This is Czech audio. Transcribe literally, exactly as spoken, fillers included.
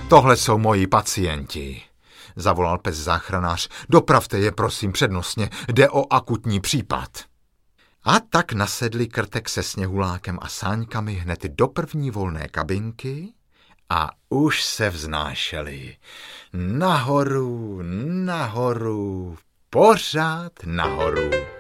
Tohle jsou moji pacienti, zavolal pes záchranář. Dopravte je prosím přednostně, jde o akutní případ. A tak nasedli Krtek se Sněhulákem a Sáňkami hned do první volné kabinky a už se vznášeli. Nahoru, nahoru, pořád nahoru.